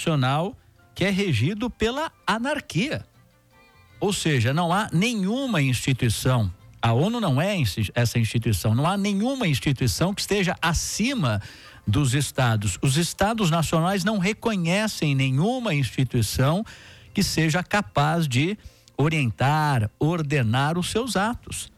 internacional que é regido pela anarquia. Ou seja, não há nenhuma instituição, a ONU não é essa instituição, não há nenhuma instituição que esteja acima dos estados. Os estados nacionais não reconhecem nenhuma instituição que seja capaz de orientar, ordenar os seus atos.